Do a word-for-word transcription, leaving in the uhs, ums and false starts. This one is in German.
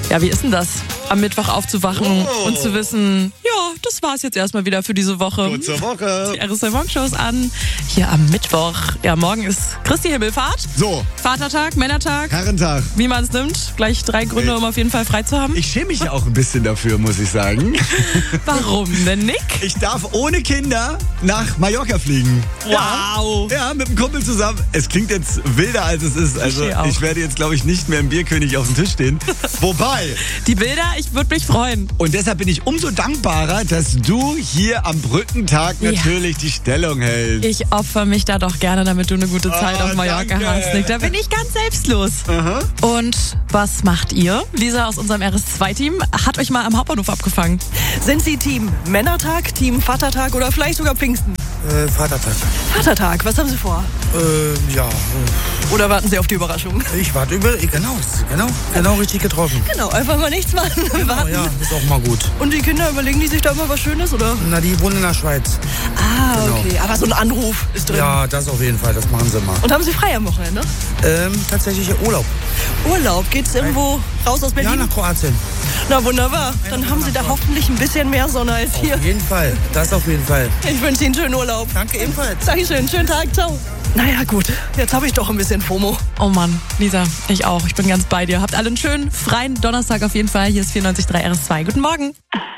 Ja, wie ist denn das, am Mittwoch aufzuwachen Oh. und zu wissen, ja, das war's jetzt erstmal wieder für diese Woche. Kurze Woche. Die R S zwei-Morgenshow ist an. Hier am Mittwoch. Ja, morgen ist Christi Himmelfahrt. So, Vatertag, Männertag, Herrentag. wie man es nimmt. Gleich drei Gründe, um auf jeden Fall frei zu haben. Ich schäme mich ja auch ein bisschen dafür, muss ich sagen. Warum denn, Nick? Ich darf ohne Kinder nach Mallorca fliegen. Wow. Ja, ja, mit einem Kumpel zusammen. Es klingt jetzt wilder, als es ist. Also verstehe auch. ich werde jetzt, glaube ich, nicht mehr im Bierkönig auf dem Tisch stehen. Wobei, Die Bilder, ich würde mich freuen. und deshalb bin ich umso dankbarer, dass du hier am Brückentag Ja. natürlich die Stellung hältst. Ich opfer mich da doch gerne, damit du eine gute Zeit Oh, auf Mallorca danke. hast, Nick. Da bin ich ganz selbstlos. Aha. Und was macht ihr? Lisa aus unserem R S zwei Team hat euch mal am Hauptbahnhof abgefangen. Sind Sie Team Männertag, Team Vatertag oder vielleicht sogar Pfingsten? Äh, Vatertag. Vatertag, was haben Sie vor? Äh, ja, Oder warten Sie auf die Überraschung? ich warte über, genau, genau, genau richtig getroffen. Genau, einfach mal nichts machen. Genau, warten. ja, ist auch mal gut. Und die Kinder, überlegen die sich da immer was Schönes, oder? Na, die wohnen in der Schweiz. Ah, Genau. okay. Aber so ein Anruf ist drin. Ja, das auf jeden Fall, das machen sie mal. Und haben Sie frei am Wochenende? Ähm, tatsächlich Urlaub. Urlaub, geht's irgendwo raus aus Ja, Berlin? nach Kroatien. Na wunderbar. Dann haben Sie da hoffentlich ein bisschen mehr Sonne als hier. Auf jeden Fall, das auf jeden Fall. Ich wünsche Ihnen einen schönen Urlaub. Danke ebenfalls. Dankeschön, schönen Tag, ciao. Naja gut, jetzt habe ich doch ein bisschen FOMO. Oh Mann, Lisa, ich auch. Ich bin ganz bei dir. Habt alle einen schönen, freien Donnerstag auf jeden Fall. Hier ist vierundneunzig Komma drei R S zwei. Guten Morgen.